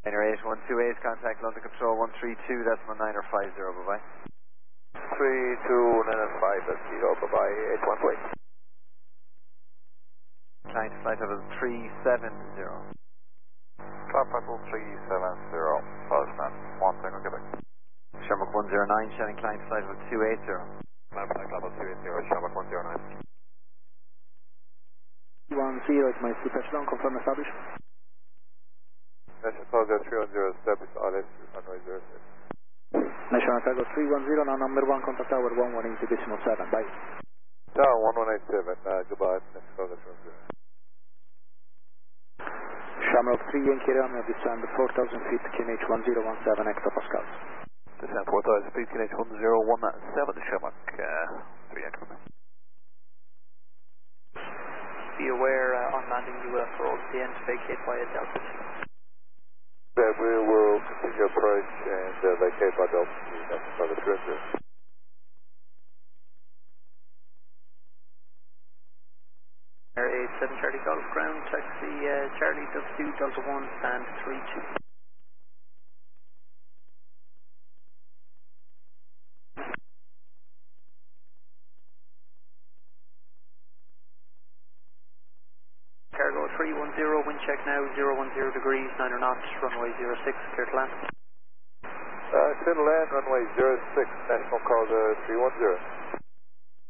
Niner 8128, contact London Control 132, that's 19 or 50, bye-bye. 32, 9 5, bye-bye, 8128. Client flight level 370. Top level 370, Bosman, 1 Tango Quebec. Shamrock 109, Shannon client flight level 280. Flight level 280, Shamrock 109. 10, it's my touch down, confirm established. National Cargo 310, established RS, runway 06. National Cargo 310, now number 1, contact tower 118.7, bye. Tower 1187, goodbye, National Cargo 310. Shamrock 3 Yankee Romeo, descend 4,000 feet, QNH 1017, hectopascals. Descend 4,000 feet, QNH 1017, Shamrock 3 Yankee Romeo. Be aware on landing you will for all PN to vacate via Delta. We will continue approach and vacate by Delta to National Cargo 310. Air 87 Charlie Golf Ground, taxi Charlie W Delta 1 stand 32. Cargo 310, wind check now 010 degrees, 9 knots, runway 06, clear to land. Clear to land, runway 06, National Cargo 310.